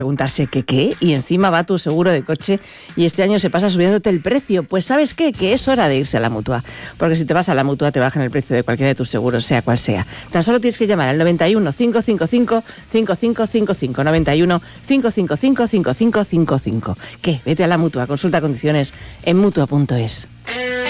Preguntarse qué, y encima va tu seguro de coche y este año se pasa subiéndote el precio. Pues ¿sabes qué? Que es hora de irse a la Mutua, porque si te vas a la Mutua te bajan el precio de cualquiera de tus seguros, sea cual sea. Tan solo tienes que llamar al 91 555 5555, 91 555 5555. ¿Qué? Vete a la Mutua, consulta condiciones en Mutua.es.